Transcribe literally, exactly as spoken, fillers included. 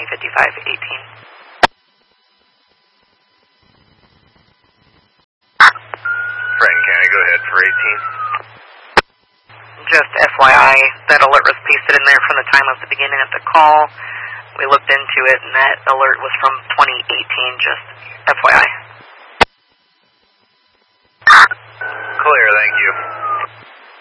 fifty-five eighteen. Frank County, go ahead for eighteen. Just F Y I, that alert was pasted in there from the time of the beginning of the call. We looked into it, and that alert was from twenty eighteen, just F Y I. Clear, thank you.